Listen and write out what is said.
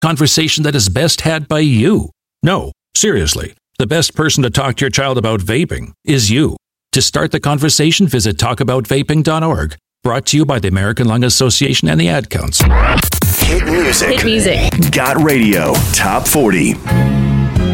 Conversation that is best had by you. No, seriously, the best person to talk to your child about vaping is you. To start the conversation, visit talkaboutvaping.org. Brought to you by the American Lung Association and the Ad Council. Hit music. Hit music. Got radio. Top 40.